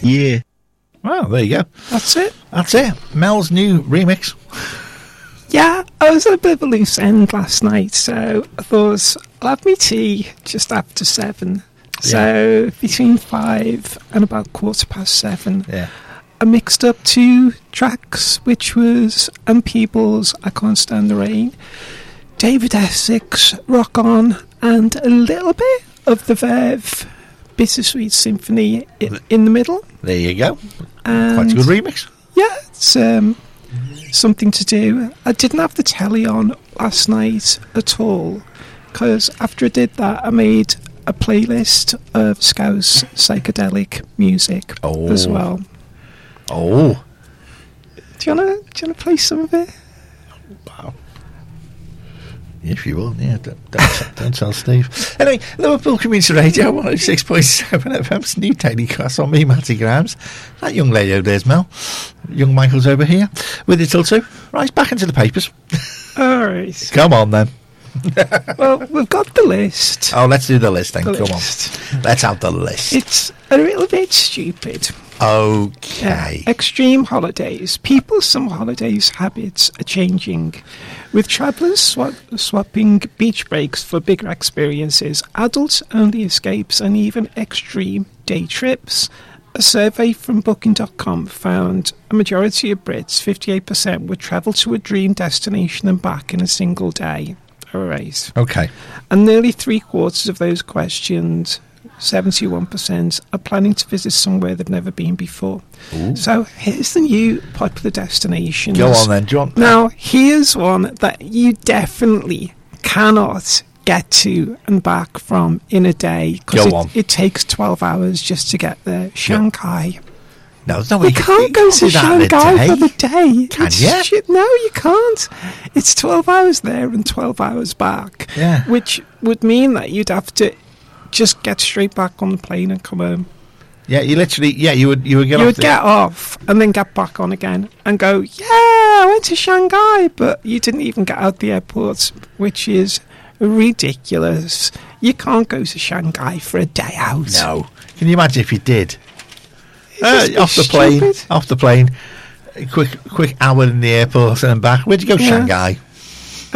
Yeah. Well, there you go. That's it. That's it. Mel's new remix. Yeah, I was at a bit of a loose end last night, so I thought I'll have me tea just after 7. So between 5 and about 7:15. Yeah. I mixed up 2 tracks, which was Peebles, I Can't Stand the Rain, David Essex, Rock On, and a little bit of the Verve Bittersweet Symphony in the middle. There you go. And quite a good remix. Yeah, it's something to do. I didn't have the telly on last night at all, because after I did that, I made a playlist of Scouse psychedelic music as well. Oh. Do you wanna play some of it? Wow. If you will, yeah. Don't tell Steve. Anyway, Liverpool Community Radio 106.7 FM's new technique class on me, Matty Grams. That young lady over there's Mel. Young Michael's over here with you till 2. Right, back into the papers. All right. Come on then. Well, we've got the list. Oh, let's do the list then. Come on. Let's have the list. It's a little bit stupid. Okay. Extreme holidays. People's summer holidays habits are changing, with travellers swapping beach breaks for bigger experiences, adults-only escapes, and even extreme day trips. A survey from Booking.com found a majority of Brits, 58%, would travel to a dream destination and back in a single day. All right. Okay. And nearly 3/4 of those questioned, 71%, are planning to visit somewhere they've never been before. Ooh. So here's the new popular destinations. Go on then, John. Now, here's one that you definitely cannot get to and back from in a day. Go on. It takes 12 hours just to get there. Shanghai. No, there's no way you can't go to Shanghai for the day. Can you? No, you can't. It's 12 hours there and 12 hours back. Yeah. Which would mean that you'd have to just get straight back on the plane and come home. Yeah, you literally, you would get off and then get back on again and go, yeah, I went to Shanghai, but you didn't even get out the airport, which is ridiculous. You can't go to Shanghai for a day out. No. Can you imagine if you did? Off the plane, quick hour in the airport and then back. Where'd you go? Shanghai. I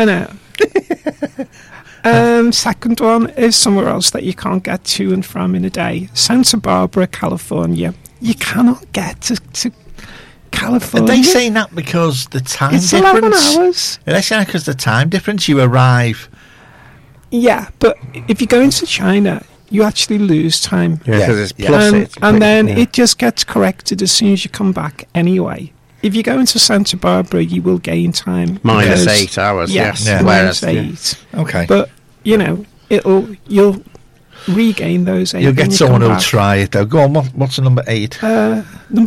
know. Second one is somewhere else that you can't get to and from in a day. Santa Barbara, California. You cannot get to California. Are they saying that because the time it's difference? 11 hours. Are they saying that because the time difference? You arrive. Yeah, but if you go into China, you actually lose time. Yeah, because it's plus and then it just gets corrected as soon as you come back anyway. If you go into Santa Barbara, you will gain time. Minus 8 hours, yes. Yeah. Minus 8. Okay. But, you'll regain those 8. You'll get someone who'll try it, though. Go on, what's the number 8? Number